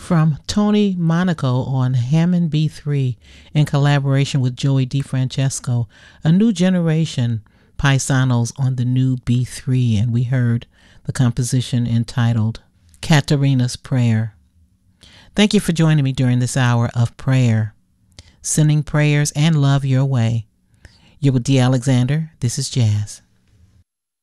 from Tony Monaco on Hammond B3 in collaboration with Joey DeFrancesco, A New Generation Paisanos on the new B3, and we heard the composition entitled Katarina's Prayer. Thank you for joining me during this hour of prayer, sending prayers and love your way. You're with D. Alexander. This is Jazz.